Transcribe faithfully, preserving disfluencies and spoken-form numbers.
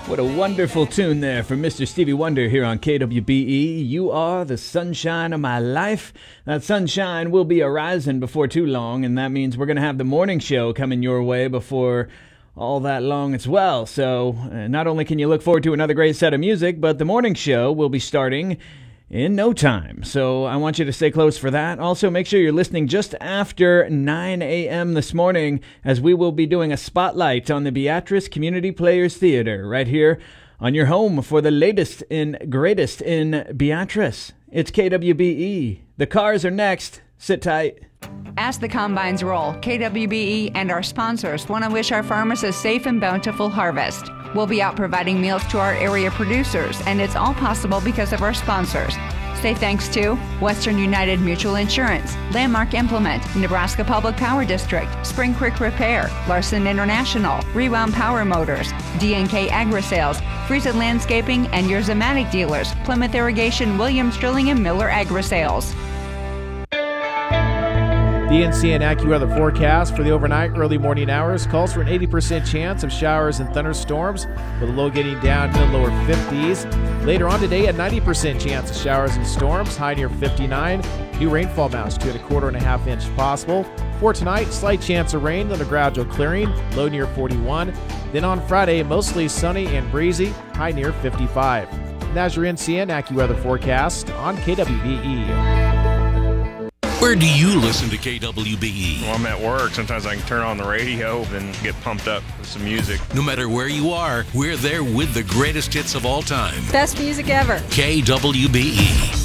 What a wonderful tune there from Mister Stevie Wonder here on K W B E. You are the sunshine of my life. That sunshine will be arising before too long, and that means we're going to have the morning show coming your way before all that long as well. So uh, not only can you look forward to another great set of music, but the morning show will be starting in no time. So I want you to stay close for that. Also, make sure you're listening just after nine a.m. this morning, as we will be doing a spotlight on the Beatrice Community Players Theater right here on your home for the latest and greatest in Beatrice. It's K W B E. The cars are next. Sit tight. As the combines roll, K W B E and our sponsors want to wish our farmers a safe and bountiful harvest. We'll be out providing meals to our area producers, and it's all possible because of our sponsors. Say thanks to Western United Mutual Insurance, Landmark Implement, Nebraska Public Power District, Spring Creek Repair, Larson International, Rewound Power Motors, D N K Agri-Sales, Friesen Landscaping, and your Zematic dealers, Plymouth Irrigation, Williams Drilling, and Miller Agri-Sales. The N C N AccuWeather forecast for the overnight early morning hours calls for an eighty percent chance of showers and thunderstorms, with a low getting down to the lower fifties. Later on today, a ninety percent chance of showers and storms, high near fifty-nine. New rainfall amounts to a quarter and a half inch possible. For tonight, slight chance of rain, then a gradual clearing, low near forty-one. Then on Friday, mostly sunny and breezy, high near fifty-five. And that's your N C N AccuWeather forecast on K W B E. Where do you listen to K W B E? Well, I'm at work. Sometimes I can turn on the radio and get pumped up with some music. No matter where you are, we're there with the greatest hits of all time. Best music ever. K W B E.